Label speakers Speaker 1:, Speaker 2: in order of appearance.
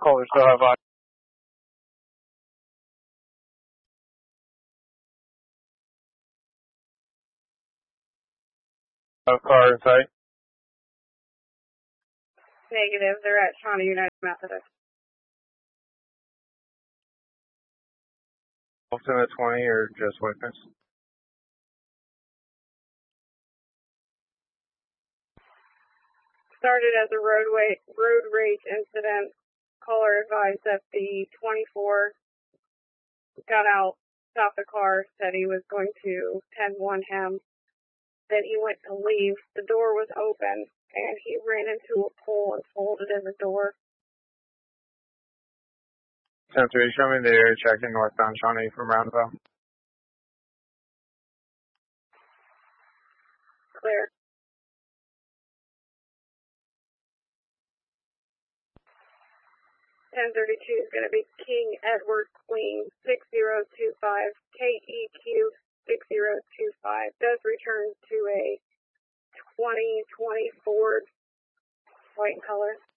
Speaker 1: Caller still have on. Car in sight.
Speaker 2: Negative. They're at Shawnee United Methodist.
Speaker 1: In the 20 or just witness?
Speaker 2: Started as a road rage incident. Caller advised that the 24 got out, stopped the car, said he was going to 10-1 him. Then he went to leave. The door was open, and he ran into a pole and folded in the door.
Speaker 1: 10-3, show me the area checking northbound Shawnee from roundabout.
Speaker 2: Clear. 1032 is going to be King Edward Queen 6025 KEQ 6025. Does return to a 2020 Ford white color.